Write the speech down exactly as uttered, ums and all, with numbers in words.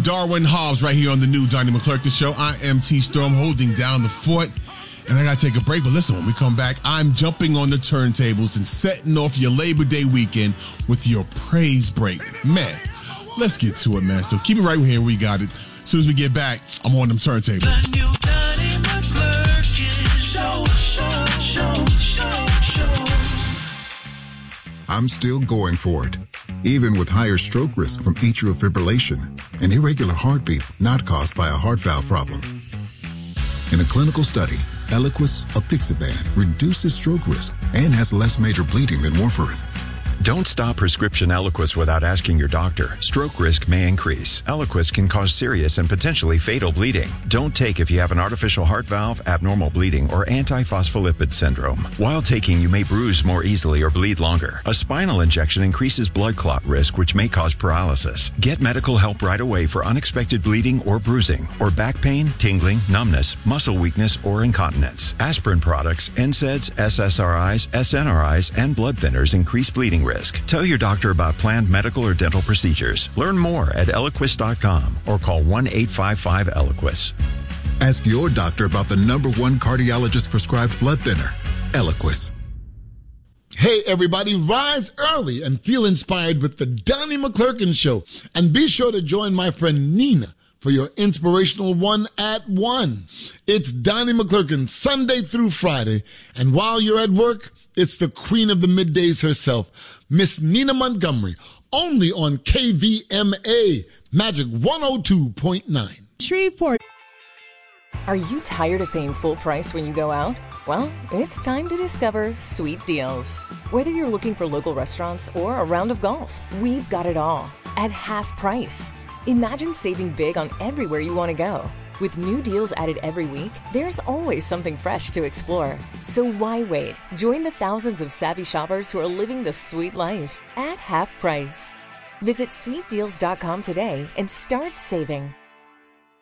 Darwin Hobbs right here on the new Donnie McClurkin Show. I am T-Storm holding down the fort, and I got to take a break. But listen, when we come back, I'm jumping on the turntables and setting off your Labor Day weekend with your praise break. Man, let's get to it, man. So keep it right here. We got it. As soon as we get back, I'm on them turntables. The new Donnie McClurkin Show, show, show, show, show. I'm still going for it, even with higher stroke risk from atrial fibrillation, an irregular heartbeat not caused by a heart valve problem. In a clinical study, Eliquis apixaban reduces stroke risk and has less major bleeding than warfarin. Don't stop prescription Eliquis without asking your doctor. Stroke risk may increase. Eliquis can cause serious and potentially fatal bleeding. Don't take if you have an artificial heart valve, abnormal bleeding, or antiphospholipid syndrome. While taking, you may bruise more easily or bleed longer. A spinal injection increases blood clot risk, which may cause paralysis. Get medical help right away for unexpected bleeding or bruising, or back pain, tingling, numbness, muscle weakness, or incontinence. Aspirin products, N SAIDs, S S R Is, S N R Is, and blood thinners increase bleeding risk. Tell your doctor about planned medical or dental procedures. Learn more at Eliquis dot com or call one eight five five Eliquis. Ask your doctor about the number one cardiologist prescribed blood thinner, Eliquis. Hey everybody, rise early and feel inspired with the Donnie McClurkin Show. And be sure to join my friend Nina for your inspirational one at one. It's Donnie McClurkin Sunday through Friday. And while you're at work, it's the queen of the middays herself, Miss Nina Montgomery, only on K V M A, Magic one oh two point nine. Shreveport. Are you tired of paying full price when you go out? Well, it's time to discover Sweet Deals. Whether you're looking for local restaurants or a round of golf, we've got it all at half price. Imagine saving big on everywhere you want to go. With new deals added every week, there's always something fresh to explore. So why wait? Join the thousands of savvy shoppers who are living the sweet life at half price. Visit sweet deals dot com today and start saving.